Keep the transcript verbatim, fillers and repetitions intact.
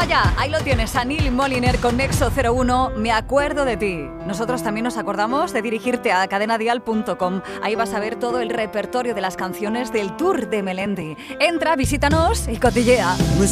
Toma ya, ahí lo tienes, a Neil Moliner con Nexo cero uno, Me acuerdo de ti. Nosotros también nos acordamos de dirigirte a cadena dial punto com. Ahí vas a ver todo el repertorio de las canciones del tour de Melendi. Entra, visítanos y cotillea. No es